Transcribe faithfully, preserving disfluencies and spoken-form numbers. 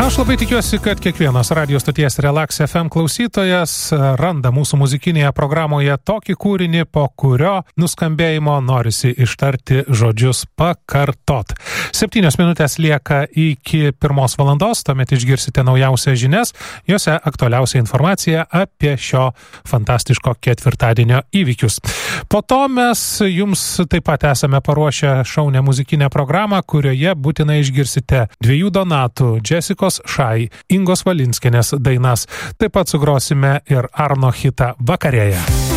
Aš labai tikiuosi, kad kiekvienas radio stoties Relax F M klausytojas randa mūsų muzikinėje programoje tokį kūrinį, po kurio nuskambėjimo norisi ištarti žodžius pakartot. Septynios minutės lieka iki pirmos valandos, tuomet išgirsite naujausias žinias, jose aktualiausia informacija apie šio fantastiško ketvirtadienio įvykius. Po to mes jums taip pat esame paruošę šaunią muzikinę programą, kurioje būtinai išgirsite dviejų Donatų, Jessicos Šai, Ingos Valinskienės dainas. Taip pat sugrosime ir Arno hitą Vakarėje.